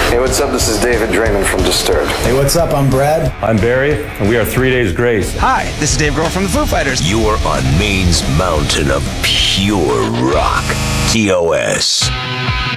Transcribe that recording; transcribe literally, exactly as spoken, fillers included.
Hey, what's up? This is David Draymond from Disturbed. Hey, what's up? I'm Brad. I'm Barry, and we are Three Days Grace. Hi, this is Dave Grohl from the Foo Fighters. You are on Maine's mountain of pure rock. T O S.